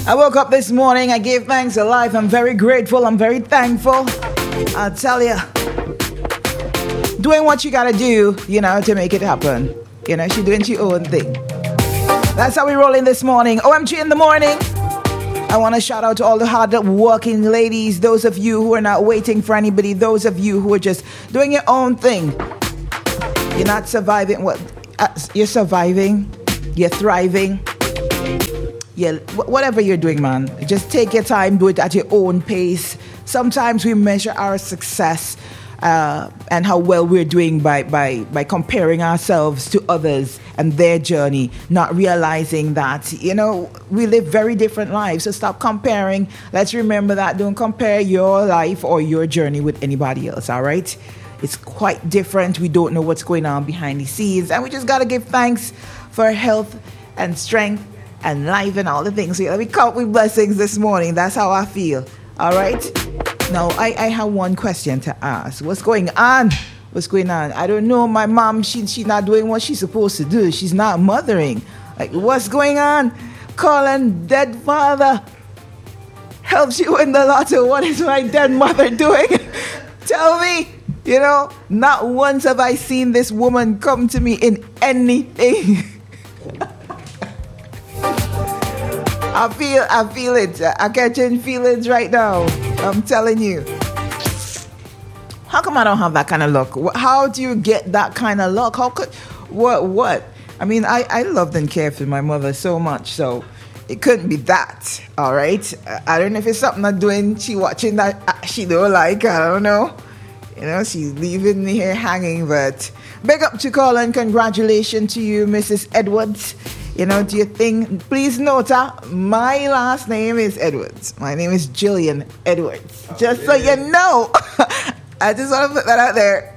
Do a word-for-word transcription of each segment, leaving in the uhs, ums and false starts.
I woke up this morning, I gave thanks to life. I'm very grateful, I'm very thankful. I'll tell you, doing what you gotta do, you know, to make it happen. You know, she's doing her own thing. That's how we roll in this morning. O M G in the morning. I want to shout out to all the hard-working ladies, those of you who are not waiting for anybody, those of you who are just doing your own thing. You're not surviving. What? You're surviving. You're thriving. Yeah, whatever you're doing, man, just take your time, do it at your own pace. Sometimes we measure our success uh, and how well we're doing by, by, by comparing ourselves to others and their journey, not realizing that, you know, we live very different lives. So stop comparing. Let's remember that. Don't compare your life or your journey with anybody else, all right? It's quite different. We don't know what's going on behind the scenes. And we just got to give thanks for health and strength and life and all the things. So let me count with blessings this morning. That's how I feel. All right? Now, I, I have one question to ask. What's going on? What's going on? I don't know. My mom, she, she's not doing what she's supposed to do. She's not mothering. Like, what's going on? Calling dead father helps you win the lotto. What is my dead mother doing? Tell me. You know, not once have I seen this woman come to me in anything. I feel, I feel it. I'm catching feelings right now. I'm telling you. How come I don't have that kind of luck? How do you get that kind of luck? How could, what, what? I mean, I, I loved and cared for my mother so much, so it couldn't be that, all right? I don't know if it's something I'm doing, she watching that she don't like, I don't know. You know, she's leaving me here hanging, but big up to Colin. Congratulations to you, Missus Edwards. You know, do you think, please note, uh, my last name is Edwards. My name is Jillian Edwards. Oh, just yeah. So you know. I just want to put that out there.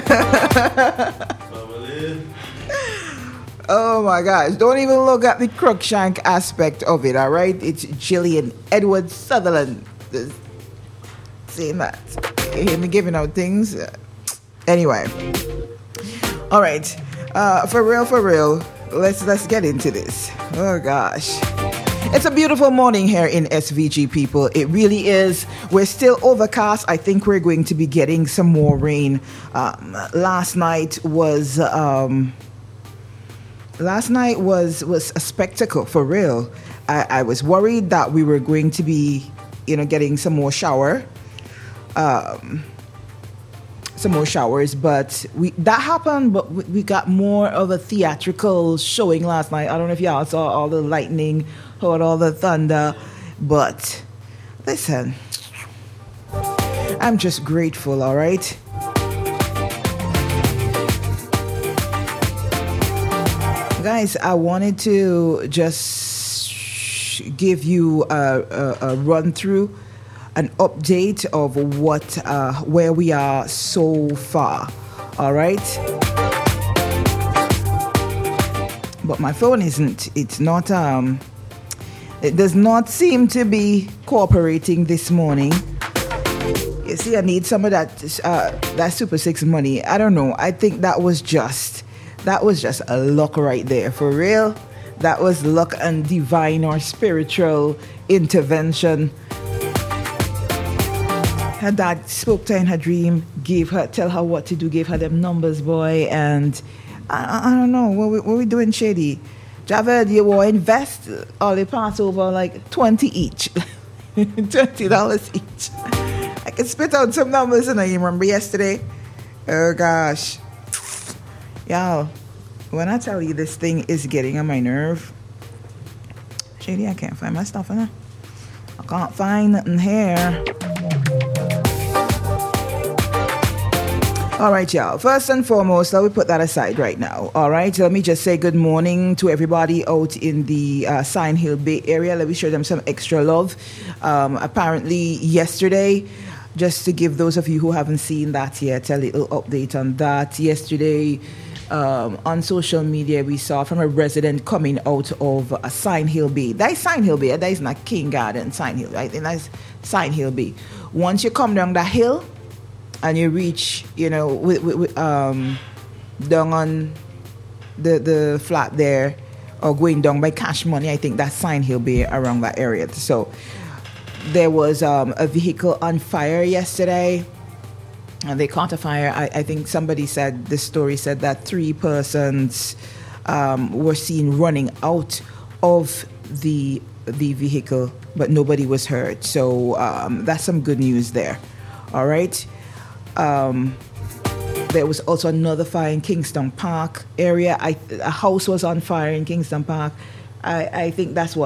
Oh my gosh. Don't even look at the Crookshank aspect of it, all right? It's Jillian Edwards Sutherland. Just saying that. You hear me giving out things? Anyway. All right. Uh, for real, for real. Let's let's get into this. Oh gosh. It's a beautiful morning here in S V G, people. It really is. We're still overcast. I think we're going to be getting some more rain. Um, last night was um, last night was was a spectacle for real. I, I was worried that we were going to be, you know, getting some more shower. Um, some more showers, but we that happened, but we, we got more of a theatrical showing last night. I don't know if y'all saw all the lightning, heard all the thunder, but listen, I'm just grateful, all right? Guys, I wanted to just give you a, a, a run through, an update of what, uh, where we are so far, all right? But my phone isn't, it's not, um, it does not seem to be cooperating this morning. You see, I need some of that, uh, that Super Six money. I don't know, I think that was just, that was just a luck right there, for real. That was luck and divine or spiritual intervention. Her dad spoke to her in her dream, gave her, tell her what to do, gave her them numbers, boy, and I, I don't know, what we, what we doing, Shady? Javed, you will invest all the parts over like twenty each, twenty dollars each. I can spit out some numbers, and I remember yesterday. Oh gosh, y'all, when I tell you this thing is getting on my nerve, Shady, I can't find my stuff in there. I can't find nothing here. All right, y'all. First and foremost, let me put that aside right now. All right, let me just say good morning to everybody out in the uh, Sign Hill Bay area. Let me show them some extra love. Um, apparently, yesterday, just to give those of you who haven't seen that yet, a little update on that. Yesterday, um, on social media, we saw from a resident coming out of uh, Sign Hill Bay. That is Sign Hill Bay. That is not King Garden, Sign Hill. I think that's Sign Hill Bay. Once you come down that hill, and you reach, you know, with, with, with, um, down on the the flat there, or going down by Cash Money. I think that's Sign Hill Bay around that area. So there was um, a vehicle on fire yesterday. And they caught a fire. I, I think somebody said, the story said that three persons um, were seen running out of the the vehicle, but nobody was hurt. So um, that's some good news there. All right. Um, there was also another fire in Kingston Park area. I, a house was on fire in Kingston Park. I, I think that's what